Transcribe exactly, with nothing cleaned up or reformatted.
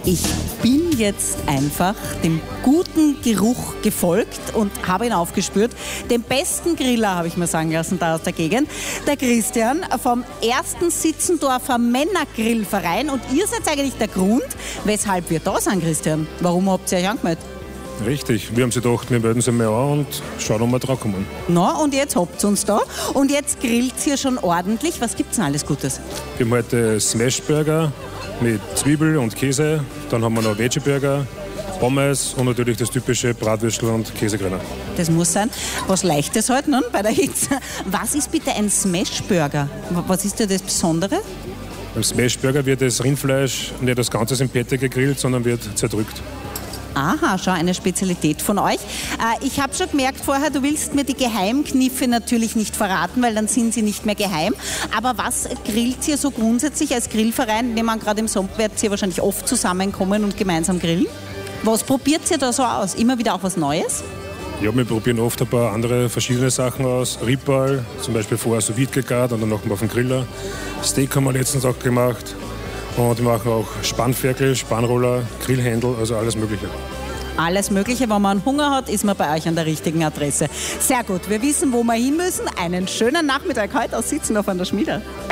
Ich bin jetzt einfach dem guten Geruch gefolgt und habe ihn aufgespürt. Den besten Griller, habe ich mir sagen lassen, da aus der Gegend. Der Christian vom ersten Sitzendorfer Männergrillverein. Und ihr seid eigentlich der Grund, weshalb wir da sind, Christian. Warum habt ihr euch angemeldet? Richtig, wir haben sie gedacht, wir melden sie mal an und schauen, ob wir drauf kommen. Na, und jetzt habt ihr uns da. Und jetzt grillt ihr schon ordentlich. Was gibt's denn alles Gutes? Wir haben heute Smashburger mit Zwiebel und Käse. Dann haben wir noch Veggie-Burger, Pommes und natürlich das typische Bratwürstel und Käsegrenner. Das muss sein. Was Leichtes halt, ne, bei der Hitze. Was ist bitte ein Smashburger? Was ist da das Besondere? Beim Smashburger wird das Rindfleisch nicht das Ganze in Pette gegrillt, sondern wird zerdrückt. Aha, schon eine Spezialität von euch. Äh, ich habe schon gemerkt vorher, du willst mir die Geheimkniffe natürlich nicht verraten, weil dann sind sie nicht mehr geheim. Aber was grillt ihr so grundsätzlich als Grillverein? Nehmen wir gerade im Sommer, werdet ihr wahrscheinlich oft zusammenkommen und gemeinsam grillen. Was probiert ihr da so aus? Immer wieder auch was Neues? Ja, wir probieren oft ein paar andere verschiedene Sachen aus. Riball, zum Beispiel vorher sous vide gegart und dann noch mal auf dem Griller. Steak haben wir letztens auch gemacht. Und wir machen auch Spannferkel, Spannroller, Grillhändel, also alles Mögliche. Alles Mögliche, wenn man Hunger hat, ist man bei euch an der richtigen Adresse. Sehr gut, wir wissen, wo wir hin müssen. Einen schönen Nachmittag heute aus Sitzendorf an der Schmiede.